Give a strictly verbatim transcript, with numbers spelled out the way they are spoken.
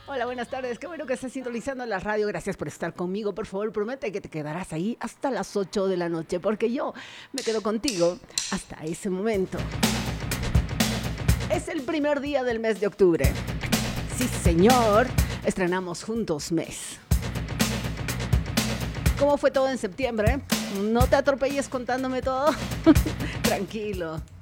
Hola, buenas tardes. Qué bueno que estás sintonizando la radio. Gracias por estar conmigo. Por favor, promete que te quedarás ahí hasta las ocho de la noche, porque yo me quedo contigo hasta ese momento. Es el primer día del mes de octubre. Sí, señor. Estrenamos juntos mes. ¿Cómo fue todo en septiembre? No te atropelles contándome todo. Tranquilo.